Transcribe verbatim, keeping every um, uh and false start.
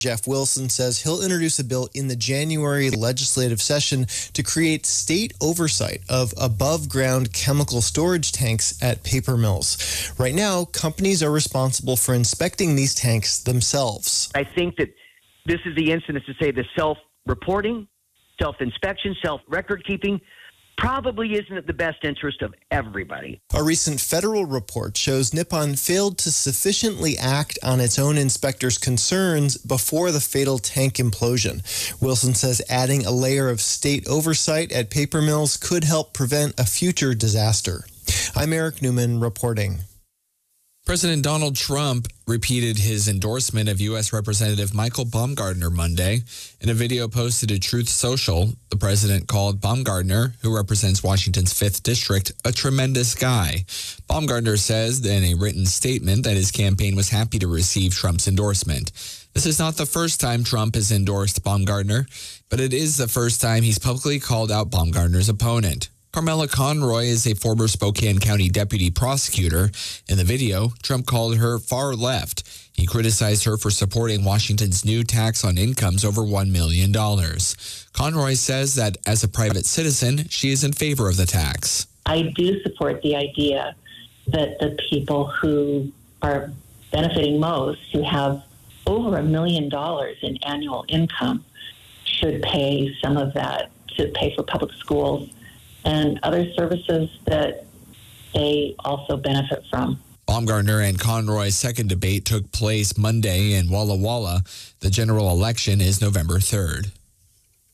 Jeff Wilson says he'll introduce a bill in the January legislative session to create state oversight of above-ground chemical storage tanks at paper mills. Right now, companies are responsible for inspecting these tanks themselves. I think that this is the instance to say the self-reporting, self-inspection, self-record keeping probably isn't in the best interest of everybody. A recent federal report shows Nippon failed to sufficiently act on its own inspectors' concerns before the fatal tank implosion. Wilson says adding a layer of state oversight at paper mills could help prevent a future disaster. I'm Eric Newman reporting. President Donald Trump repeated his endorsement of U S Representative Michael Baumgartner Monday. In a video posted to Truth Social, the president called Baumgartner, who represents Washington's fifth District, a tremendous guy. Baumgartner says in a written statement that his campaign was happy to receive Trump's endorsement. This is not the first time Trump has endorsed Baumgartner, but it is the first time he's publicly called out Baumgartner's opponent. Carmela Conroy is a former Spokane County deputy prosecutor. In the video, Trump called her far left. He criticized her for supporting Washington's new tax on incomes over one million dollars. Conroy says that as a private citizen, she is in favor of the tax. I do support the idea that the people who are benefiting most, who have over a million dollars in annual income, should pay some of that to pay for public schools and other services that they also benefit from. Baumgartner and Conroy's second debate took place Monday in Walla Walla. The general election is November third.